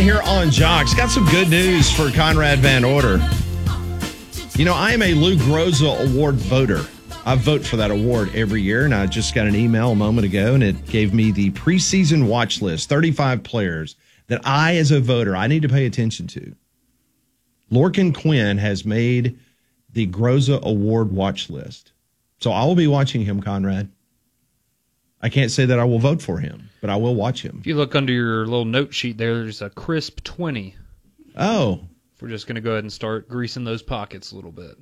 here on Jocks. Got some good news for Conrad Van Order. You know, I am a Lou Groza Award voter. I vote for that award every year, and I just got an email a moment ago, and it gave me the preseason watch list, 35 players that I, as a voter, I need to pay attention to. Lorcan Quinn has made the Groza Award watch list. So I will be watching him, Conrad. I can't say that I will vote for him, but I will watch him. If you look under your little note sheet there's a crisp 20. Oh. If we're just going to go ahead and start greasing those pockets a little bit.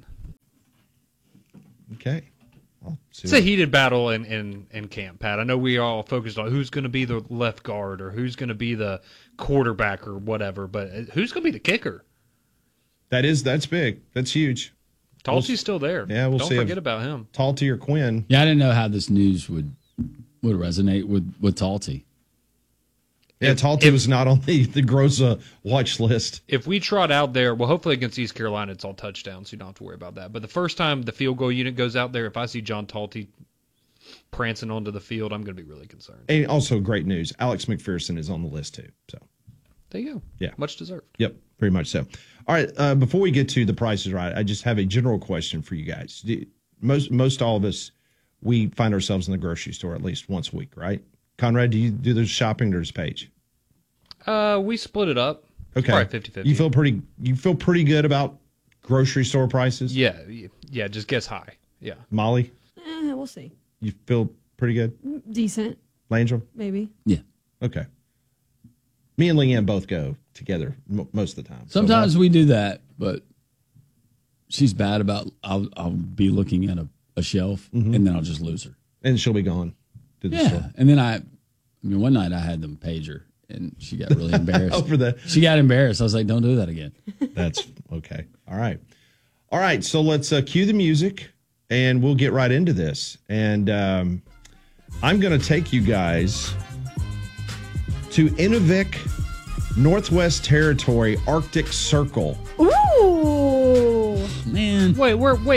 Okay. It's a heated battle in camp, Pat. I know we all focused on who's going to be the left guard or who's going to be the quarterback or whatever, but who's going to be the kicker? That's big. That's huge. Talty's still there. Yeah, we'll see. Don't forget about him. Talty or Quinn. Yeah, I didn't know how this news would resonate with Talty. Yeah, Talty was not on the Groza watch list. If we trot out there, well, hopefully against East Carolina, it's all touchdowns, so you don't have to worry about that. But the first time the field goal unit goes out there, if I see John Talty prancing onto the field, I'm going to be really concerned. And also great news, Alex McPherson is on the list too. So there you go. Yeah. Much deserved. Yep, pretty much so. All right, before we get to the Price is Right, I just have a general question for you guys. Most all of us, we find ourselves in the grocery store at least once a week, right? Conrad, do you do the shopping or does Paige? We split it up. Okay. Probably 50-50. You feel pretty good about grocery store prices? Yeah, just guess high. Yeah. Molly? We'll see. You feel pretty good? Decent. Langel? Maybe. Yeah. Okay. Me and Leanne both go together most of the time. Sometimes we do that, but she's bad about I'll be looking at a shelf and then I'll just lose her. And she'll be gone to the store. And then one night I had them page her and she got really embarrassed. Over that. She got embarrassed. I was like, don't do that again. That's okay. All right. So let's cue the music and we'll get right into this. And I'm going to take you guys to Inuvik, Northwest Territory, Arctic Circle. Ooh. Man. Wait.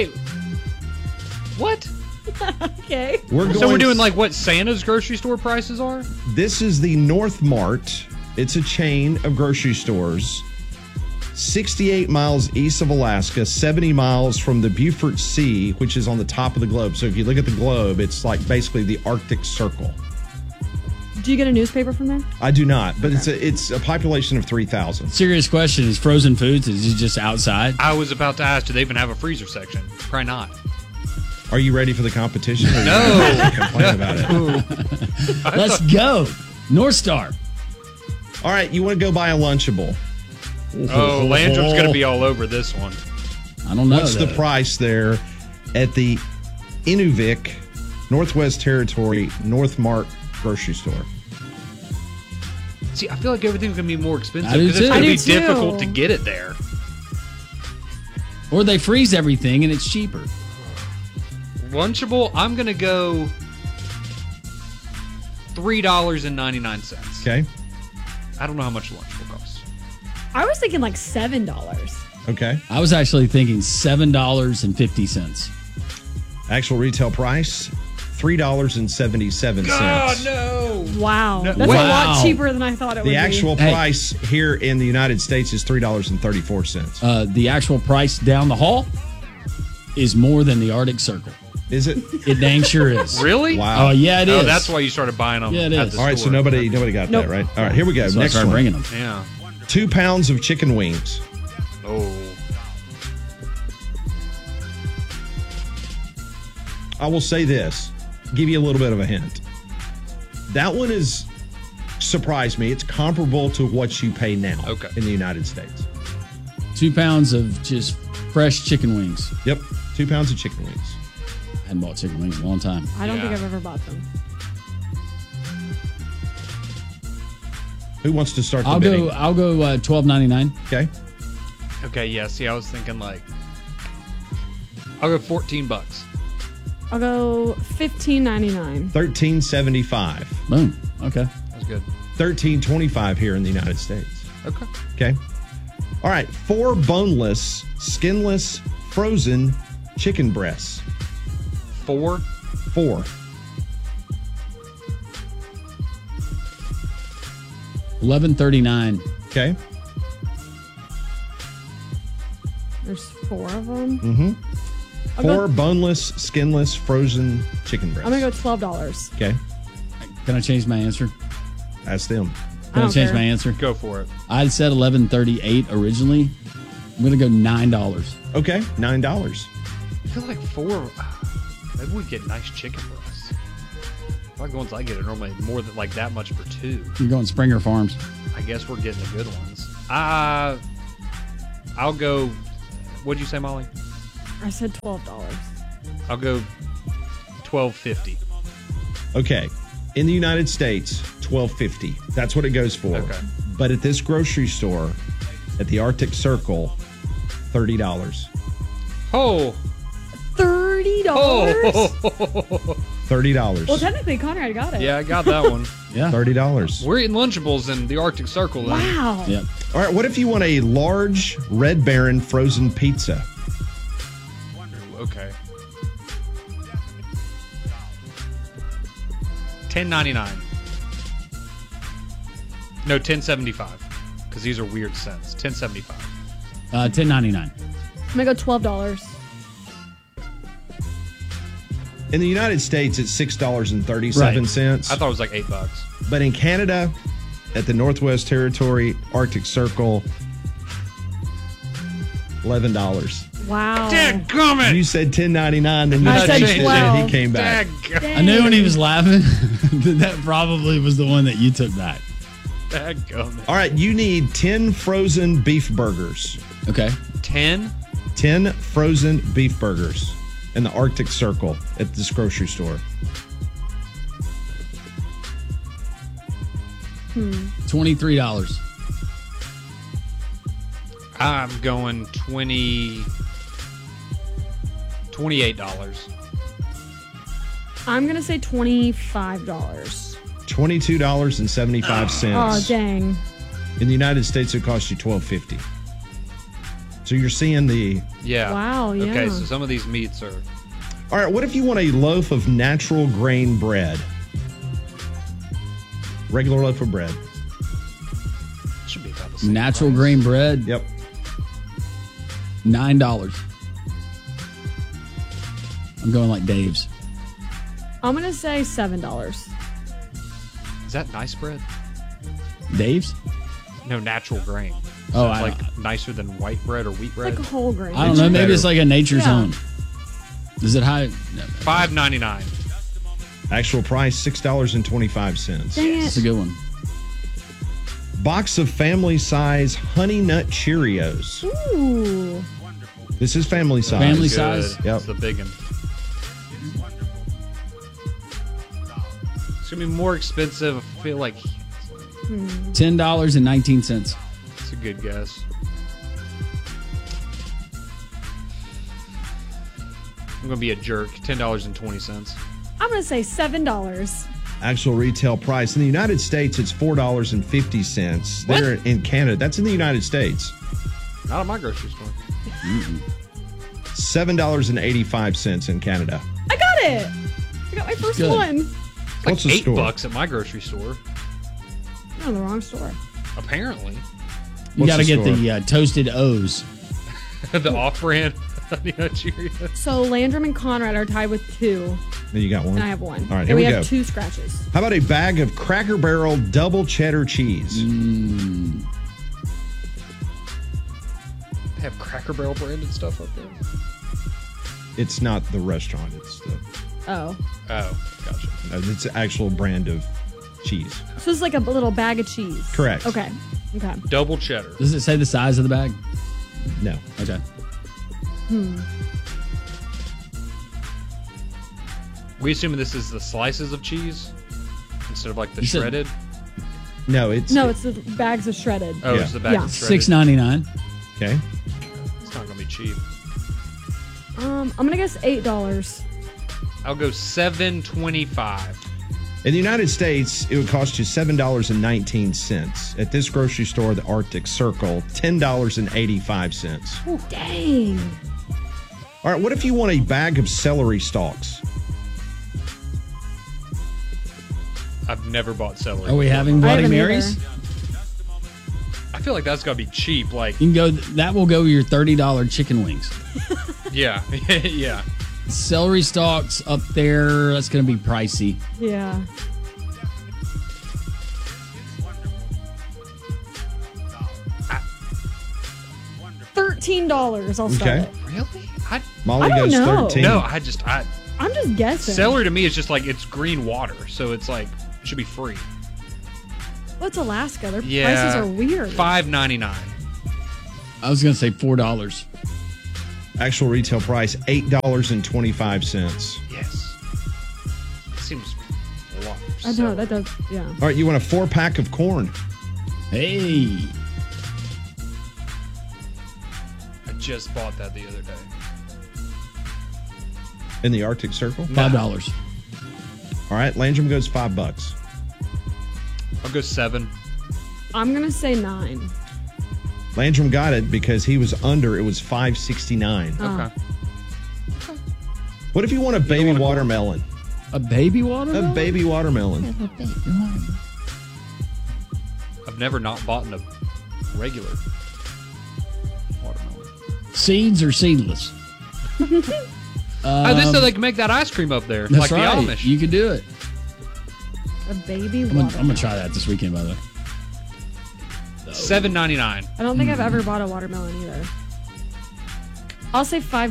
What? Okay. So we're doing like what Santa's grocery store prices are? This is the North Mart. It's a chain of grocery stores. 68 miles east of Alaska, 70 miles from the Beaufort Sea, which is on the top of the globe. So if you look at the globe, it's like basically the Arctic Circle. Do you get a newspaper from there? I do not, but it's a population of 3,000. Serious question. Is frozen foods, is it just outside? I was about to ask, do they even have a freezer section? Probably not. Are you ready for the competition? Or No. Complain about it. Let's go. North Star. All right, you want to go buy a Lunchable. Oh, Landrum's going to be all over this one. I don't know. What's the price there at the Inuvik, Northwest Territory, North Mart grocery store? See, I feel like everything's going to be more expensive I do because it's too. going to I be do too. difficult to get it there. Or they freeze everything and it's cheaper. Lunchable, I'm going to go $3.99. Okay. I don't know how much Lunchable costs. I was thinking like $7. Okay. I was actually thinking $7.50. Actual retail price, $3.77. Oh, no. Wow. No, That's wait. a lot Wow. cheaper than I thought it would The be. actual Hey. price here in the United States is $3.34. The actual price down the hall is more than the Arctic Circle. Is it? It dang sure is. Really? Wow. Oh, yeah, it is. Oh, that's why you started buying them. Yeah, it at is. the All right, so store. nobody got Nope. that, right? All right, here we go. So I Next started one. bringing them. Yeah. 2 pounds of chicken wings. Oh. I will say this, give you a little bit of a hint. That one is surprised me. It's comparable to what you pay now in the United States. 2 pounds of just fresh chicken wings. Yep, 2 pounds of chicken wings. I hadn't bought chicken wings in a long time. I don't Yeah. think I've ever bought them. Who wants to start the I'll bidding? go $12.99. Okay. Okay, yeah. See, I was thinking like, I'll go $14. I'll go $15.99. $13.75. Boom. Okay. That's good. $13.25 here in the United States. Okay. Okay. All right, 4 boneless, skinless, frozen chicken breasts. 4. 4. $11.39. Okay. There's 4 of them. Mm-hmm. I'll 4 go, boneless, skinless, frozen chicken breasts. I'm gonna go $12. Okay. Can I change my answer? Ask them. Can I don't change care. my answer? Go for it. I said $11.38 originally. I'm gonna go $9. Okay. $9. I feel like 4. Maybe we get nice chicken breasts. I like the ones I get are normally more than like that much for 2. You're going Springer Farms. I guess we're getting the good ones. I'll go. What'd you say, Molly? I said $12. I'll go $12.50. Okay. In the United States, $12.50. That's what it goes for. Okay. But at this grocery store, at the Arctic Circle, $30. Oh, $30? $30. Well, technically, Conrad got it. yeah, I got that one. Yeah. $30. We're eating Lunchables in the Arctic Circle. Then. Wow. Yep. All right. What if you want a large Red Baron frozen pizza? Okay. $10.99. No, $10.75. Because these are weird cents. $10.75. $10.99. I'm gonna go $12. In the United States, it's $6.37. I thought it was like $8. But in Canada, at the Northwest Territory Arctic Circle, $11. Wow. Dadgummit! You said $10.99, then you I said changed it, 12. and he came back. I knew when he was laughing that probably was the one that you took back. Dadgummit. All right, you need 10 frozen beef burgers. Okay. 10? 10 frozen beef burgers in the Arctic Circle at this grocery store. $23. I'm going $28. I'm gonna say $25. $22.75. Oh, dang. In the United States, it costs you $12.50. So you're seeing the... Yeah. Wow, yeah. Okay, so some of these meats are... All right, what if you want a loaf of natural grain bread? Regular loaf of bread. Should be about the same Natural price. grain bread. Yep. $9. I'm going like Dave's. I'm gonna say $7. Is that nice bread? Dave's? No, natural grain. Oh, It's I like nicer than white bread or wheat bread. Like a whole grain. I don't know. Maybe better. it's like a nature's Yeah. own. Is it high? No. $5.99. Actual price, $6.25. Dang That's it. a good one. Box of family size Honey Nut Cheerios. Ooh. This is family size. Family Good. size? Yep. That's the big one. It's gonna be more expensive. I feel like $10.19. it's a good guess. I'm gonna be a jerk. $10.20. I'm gonna say $7. Actual retail price. In the United States, it's $4.50. What? There in Canada, that's in the United States. Not at my grocery store. $7.85 in Canada. I got it. I got my first Good. one. It's What's the like score? $8 at my grocery store. You're in the wrong store. Apparently, You What's got to the get score? the toasted O's. the off-brand Honey Nut Cheerios. So Landrum and Conrad are tied with 2, Then you got one. and I have 1. All right, and here we have go. 2 scratches. How about a bag of Cracker Barrel double cheddar cheese? They have Cracker Barrel branded stuff up there. It's not the restaurant. It's Oh. Oh, gotcha. it's an actual brand of cheese. So it's like a little bag of cheese. Correct. Okay. Okay. Double cheddar. Does it say the size of the bag? No. Okay. We assuming this is the slices of cheese instead of like the You said- shredded. No, it's No, it's the bags of shredded. Oh, Yeah. it's the bag Yeah. of shredded. $6.99. okay. It's not gonna be cheap. I'm gonna guess $8. I'll go $7.25. In the United States, it would cost you $7.19. At this grocery store, the Arctic Circle, $10.85. Dang. All right, what if you want a bag of celery stalks? I've never bought celery. Are we before. having I Bloody haven't Marys? either. I feel like that's got to be cheap. Like, You can go. That will go your $30 chicken wings. yeah, yeah. Celery stalks up there. That's going to be pricey. Yeah. $13. I'll start Okay. it. Really? Molly I don't goes know. 13. No, I'm just guessing. celery to me is just like it's green water, so it's like it should be free. What's Alaska? Their Yeah, prices are weird. $5.99. I was going to say $4. Actual retail price $8.25. Yes. Seems a lot. I know that does. Yeah. All right, you want a 4-pack of corn? Hey. I just bought that the other day. In the Arctic Circle? $5. All right, Landrum goes $5. I'll go 7. I'm gonna say 9. Landrum got it because he was under. It was $5.69. Okay. What if you want a baby watermelon? A baby A watermelon? baby watermelon. I've never not bought a regular watermelon. Seeds or seedless? This so they can make that ice cream up there, That's like right. the Amish. You can do it. A baby I'm watermelon. going to try that this weekend, by the way. $7.99. I don't think I've ever bought a watermelon either. I'll say $5.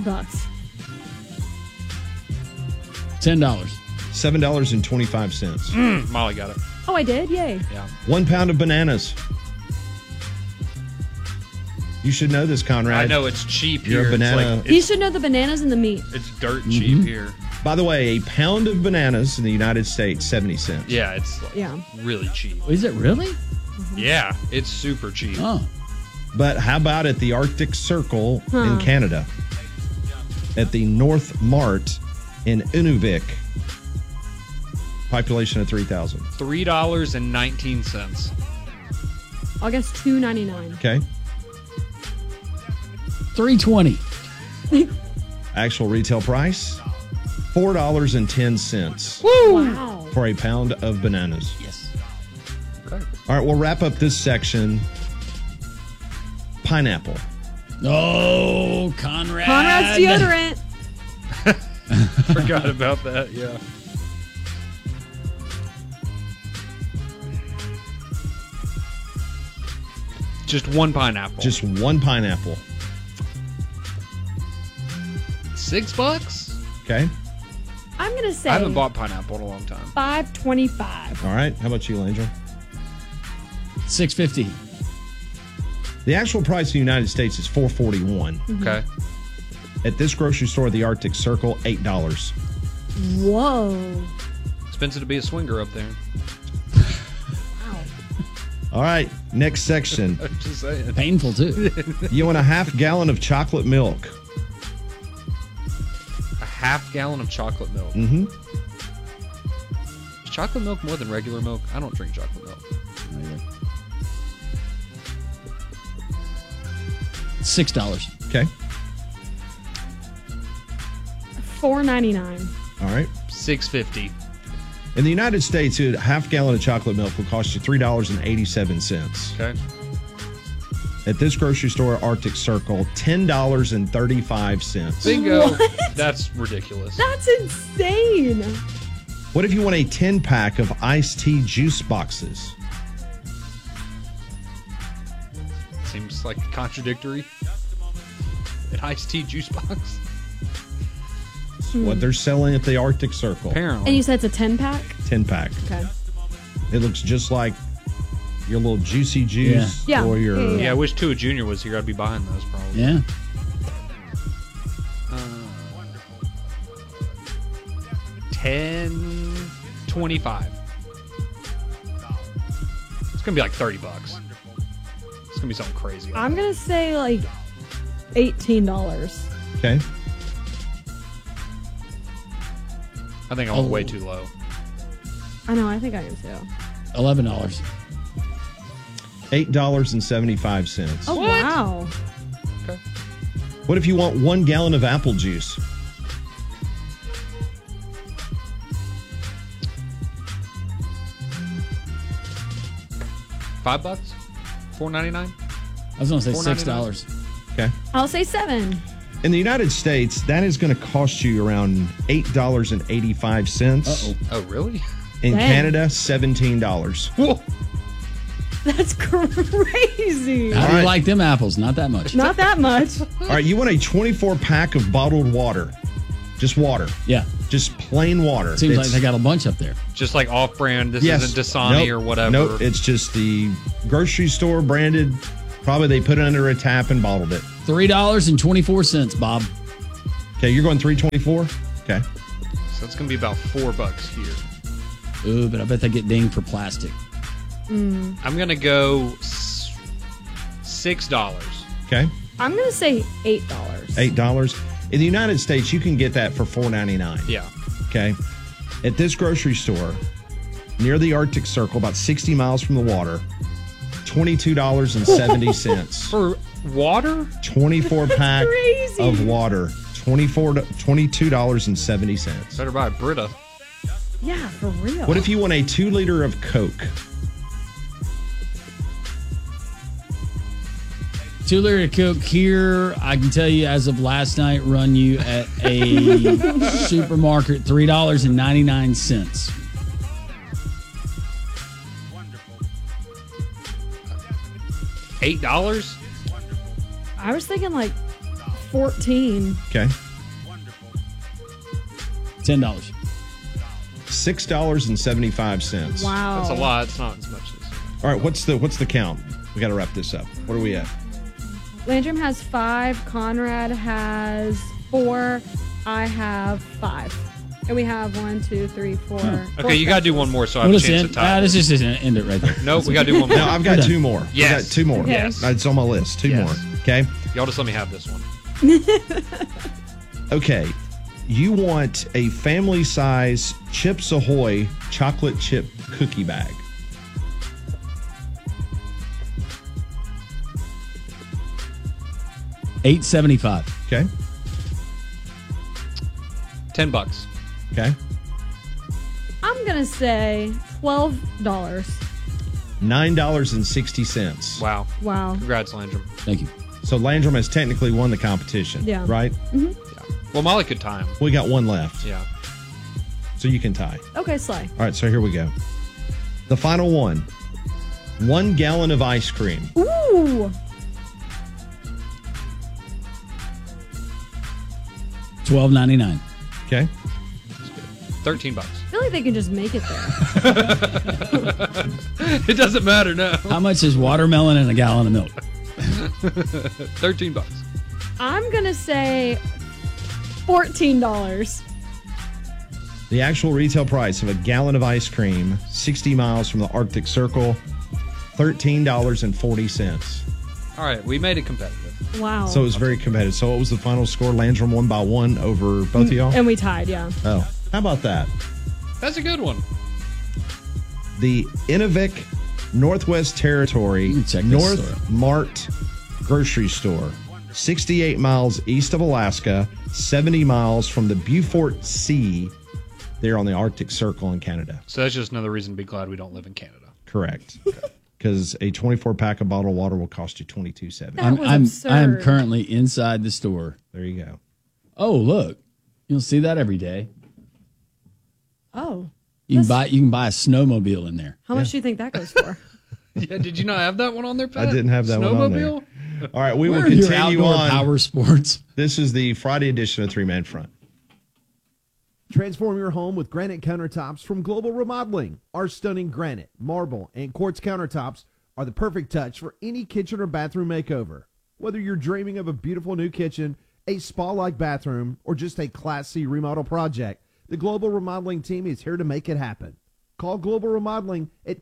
$10. $7.25. Molly got it. Oh, I did. Yay. Yeah. 1 pound of bananas. You should know this, Conrad. I know it's cheap You're a here. banana- It's, He like, should know the bananas and the meat. it's dirt cheap here. By the way, a pound of bananas in the United States, 70 cents. Yeah, it's like Yeah. really cheap. Is it really? Yeah, it's super cheap. Oh. But how about at the Arctic Circle in Huh. Canada? At the North Mart in Inuvik. Population of 3,000. $3.19. I'll guess $2.99. Okay. $3.20. Actual retail price $4.10 Wow. for a pound of bananas. Yes. Okay. All right, we'll wrap up this section. Pineapple. Oh, Conrad. Conrad's deodorant. Forgot about that, yeah. Just one pineapple. Just one pineapple. $6? Okay. I'm gonna say I haven't bought pineapple in a long time. $5.25. All right. How about you, Angel? $6.50. The actual price in the United States is $4.41. Okay. At this grocery store, the Arctic Circle, $8. Whoa. Expensive to be a swinger up there. All right. Next section. I'm just saying. Painful, too. You want a half gallon of chocolate milk. A half gallon of chocolate milk. Mm-hmm. Is chocolate milk more than regular milk? I don't drink chocolate milk. $6. Okay. $4.99. All right. $6.50. In the United States, a half gallon of chocolate milk will cost you $3.87. Okay. At this grocery store, Arctic Circle, $10.35. Bingo. What? That's ridiculous. That's insane. What if you want a 10-pack of iced tea juice boxes? Seems like contradictory. An iced tea juice box. What they're selling at the Arctic Circle. Apparently. And you said it's a 10-pack? 10-pack. Okay. It looks just like your little juicy juice Yeah. or your... Yeah. Yeah, I wish Tua Jr. was here. I'd be buying those probably. Yeah. $10.25. It's gonna be like $30. It's gonna be something crazy. I'm going to say like $18. Okay. I think I went way too low. I know, I think I am too. $11. $8.75. Oh, wow. Okay. What if you want 1 gallon of apple juice? $5? $4.99. I was going to say $4.99. $6. Okay. I'll say 7. In the United States, that is going to cost you around $8.85. Uh-oh. Oh, really? In Dang. Canada, $17. Whoa. That's crazy. How do right. you like them apples? Not that much. Not that much. All right, you want a 24-pack of bottled water. Just water. Yeah. Just plain water. Seems like It's- they got a bunch up there. Just like off-brand. This Yes. isn't Dasani or whatever. Nope, it's just the grocery store branded. Probably they put it under a tap and bottled it. $3.24, Bob. Okay, you're going $3.24? Okay. So it's going to be about $4 here. Ooh, but I bet they get dinged for plastic. I'm going to go $6. Okay. I'm going to say $8. $8. In the United States, you can get that for $4.99. Yeah. Okay. At this grocery store, near the Arctic Circle, about 60 miles from the water, $22.70. For water? 24 pack crazy. of water. $22.70. Better buy a Brita. Yeah, for real. What if you want a 2 liter of Coke? 2 liter Coke here, I can tell you as of last night, run you at a supermarket $3.99. $8? I was thinking like 14. Okay. $10. $6.75. Wow. That's a lot. It's not as much as. All right, what's the count? We got to wrap this up. What are we at? Landrum has 5. Conrad has 4. I have 5. And we have 1, 2, 3, 4. Okay, you got to do one more so I have Well, a let's chance end, to tie. let's just end it right there. Nope, we got to do one more. No, I've got 2 more. Yes. I got 2 more. Okay. Yes. It's on my list. 2 Yes. more. Okay. Y'all just let me have this one. Okay. You want a family size Chips Ahoy chocolate chip cookie bag. $8.75. Okay. $10. Okay. I'm going to say $12. $9.60. Wow. Wow. Congrats, Landrum. Thank you. So Landrum has technically won the competition. Yeah. Right? Well, Molly could tie him. We got one left. Yeah. So you can tie. Okay, Sly. All right, so here we go. The final one. 1 gallon of ice cream. Ooh. $12.99. Okay. $13. I feel like they can just make it there. It doesn't matter now. How much is watermelon and a gallon of milk? $13. I'm going to say $14. The actual retail price of a gallon of ice cream, 60 miles from the Arctic Circle, $13.40. All right, we made it competitive. Wow. So it was very competitive. So what was the final score? Landrum won by 1 over both of y'all? And we tied, yeah. Oh, how about that? That's a good one. The Inuvik Northwest Territory Check this North store. Mart grocery store, 68 miles east of Alaska, 70 miles from the Beaufort Sea, there on the Arctic Circle in Canada. So that's just another reason to be glad we don't live in Canada. Correct. Because a 24-pack of bottled water will cost you $22.70. That was I am absurd. currently inside the store. There you go. Oh, look. You'll see that every day. Oh. You can buy a snowmobile in there. How much do you think that goes for? Yeah, did you not have that one on there, Pat? I didn't have that one on there. Snowmobile? All right, we will Where are your continue outdoor on. power sports? This is the Friday edition of Three Man Front. Transform your home with granite countertops from Global Remodeling. Our stunning granite, marble, and quartz countertops are the perfect touch for any kitchen or bathroom makeover. Whether you're dreaming of a beautiful new kitchen, a spa-like bathroom, or just a Class C remodel project, the Global Remodeling team is here to make it happen. Call Global Remodeling at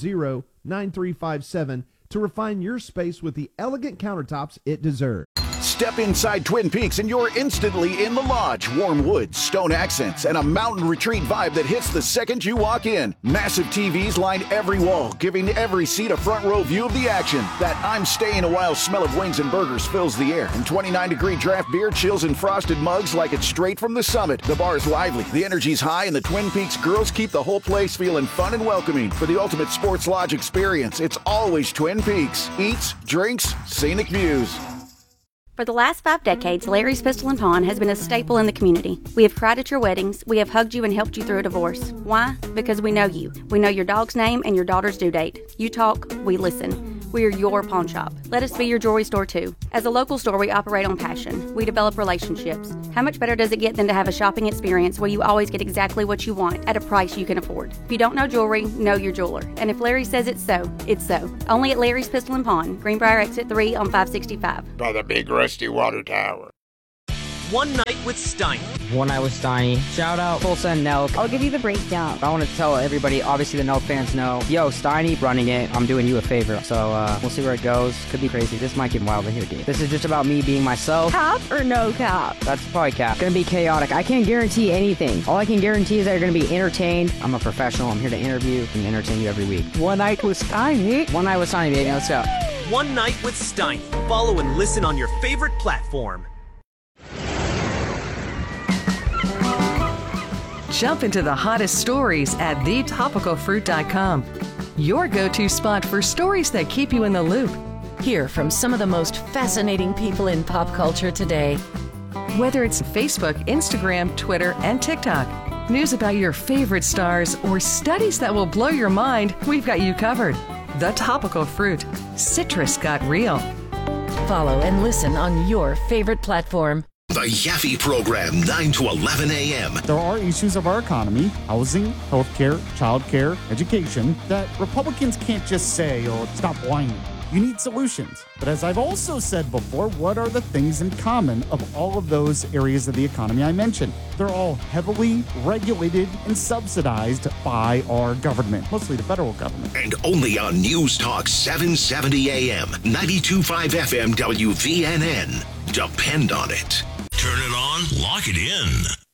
205-240-9357 to refine your space with the elegant countertops it deserves. Step inside Twin Peaks and you're instantly in the lodge. Warm woods, stone accents, and a mountain retreat vibe that hits the second you walk in. Massive TVs line every wall, giving every seat a front row view of the action. That I'm staying a while smell of wings and burgers fills the air, and 29-degree draft beer chills in frosted mugs like it's straight from the summit. The bar is lively, the energy's high, and the Twin Peaks girls keep the whole place feeling fun and welcoming. For the ultimate sports lodge experience, it's always Twin Peaks. Eats, drinks, scenic views. For the last 5 decades, Larry's Pistol and Pawn has been a staple in the community. We have cried at your weddings. We have hugged you and helped you through a divorce. Why? Because we know you. We know your dog's name and your daughter's due date. You talk, we listen. We are your pawn shop. Let us be your jewelry store too. As a local store, we operate on passion. We develop relationships. How much better does it get than to have a shopping experience where you always get exactly what you want at a price you can afford? If you don't know jewelry, know your jeweler. And if Larry says it's so, it's so. Only at Larry's Pistol and Pawn, Greenbrier Exit 3 on 565. By the big rusty water tower. One Night with Steiny. One Night with Steiny. Shout out Tulsa and Nelk. I'll give you the breakdown. I want to tell everybody, obviously the Nelk fans know, yo, Steiny running it, I'm doing you a favor. So we'll see where it goes. Could be crazy. This might get wild in here, dude. This is just about me being myself. Cap or no cap? That's probably cap. Gonna be chaotic. I can't guarantee anything. All I can guarantee is that you're gonna be entertained. I'm a professional. I'm here to interview and entertain you every week. One Night with Steiny. One Night with Steiny, baby. Let's go. One Night with Steiny. Follow and listen on your favorite platform. Jump into the hottest stories at thetopicalfruit.com. Your go-to spot for stories that keep you in the loop. Hear from some of the most fascinating people in pop culture today. Whether it's Facebook, Instagram, Twitter, and TikTok, news about your favorite stars, or studies that will blow your mind, we've got you covered. The Topical Fruit. Citrus got real. Follow and listen on your favorite platform. The Yaffe Program, 9 to 11 a.m. There are issues of our economy, housing, healthcare, childcare, education, that Republicans can't just say, oh, stop whining. You need solutions. But as I've also said before, what are the things in common of all of those areas of the economy I mentioned? They're all heavily regulated and subsidized by our government, mostly the federal government. And only on News Talk 770 AM, 92.5 FM WVNN. Depend on it. Turn it on, lock it in.